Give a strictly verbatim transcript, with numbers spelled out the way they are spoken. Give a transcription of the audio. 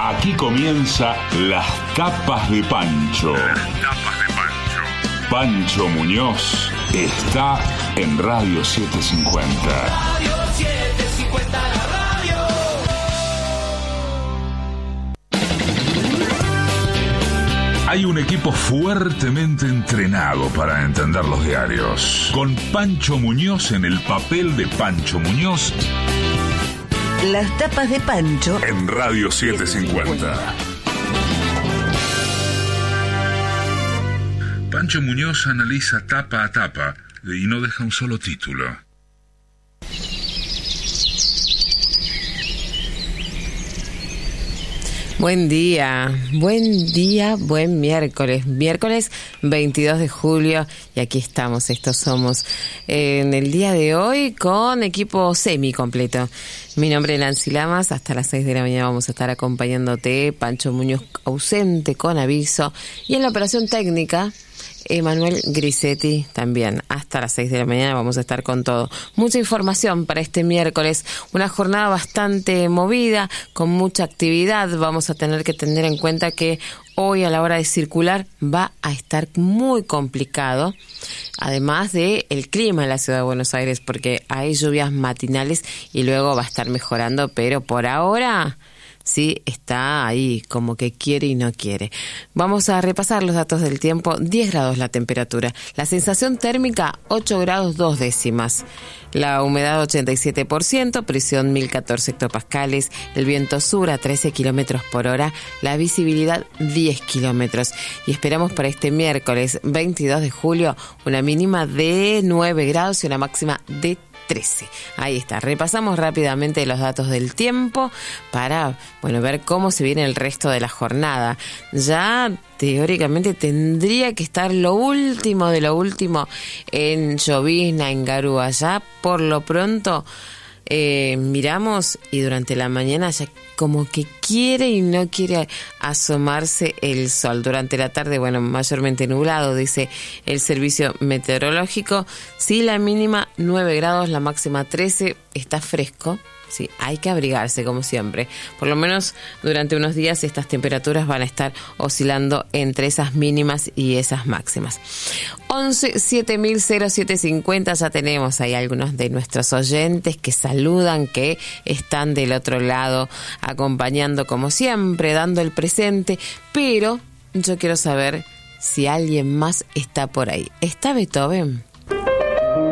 Aquí comienza Las Tapas de Pancho. Las Tapas de Pancho. Pancho Muñoz está en Radio setecientos cincuenta. Radio setecientos cincuenta, la radio. Hay un equipo fuertemente entrenado para entender los diarios. Con Pancho Muñoz en el papel de Pancho Muñoz. Las Tapas de Pancho En Radio setecientos cincuenta. Pancho Muñoz analiza tapa a tapa y no deja un solo título. Buen día, buen día, buen miércoles, miércoles veintidós de julio y aquí estamos, estos somos en el día de hoy con equipo semi completo. Mi nombre es Nancy Lamas, hasta las seis de la mañana vamos a estar acompañándote, Pancho Muñoz ausente con aviso y en la operación técnica Emanuel Grisetti también. Hasta las seis de la mañana vamos a estar con todo. Mucha información para este miércoles. Una jornada bastante movida, con mucha actividad. Vamos a tener que tener en cuenta que hoy a la hora de circular va a estar muy complicado. Además de el clima en la ciudad de Buenos Aires, porque hay lluvias matinales y luego va a estar mejorando, pero por ahora sí, está ahí, como que quiere y no quiere. Vamos a repasar los datos del tiempo. diez grados la temperatura. La sensación térmica, ocho grados dos décimas. La humedad, ochenta y siete por ciento. Presión, mil catorce hectopascales. El viento sur a trece kilómetros por hora. La visibilidad, diez kilómetros. Y esperamos para este miércoles, veintidós de julio, una mínima de nueve grados y una máxima de trece. Ahí está. Repasamos rápidamente los datos del tiempo para, bueno, ver cómo se viene el resto de la jornada. Ya teóricamente tendría que estar lo último de lo último en llovizna, en garúa. Ya por lo pronto eh, miramos y durante la mañana ya como que quiere y no quiere asomarse el sol. Durante la tarde, bueno, mayormente nublado, dice el servicio meteorológico. Sí, la mínima nueve grados, la máxima trece, está fresco. Sí, hay que abrigarse como siempre. Por lo menos durante unos días estas temperaturas van a estar oscilando entre esas mínimas y esas máximas. once siete mil cero siete cincuenta, ya tenemos ahí algunos de nuestros oyentes que saludan, que están del otro lado acompañando como siempre, dando el presente, pero yo quiero saber si alguien más está por ahí. ¿Está Beethoven?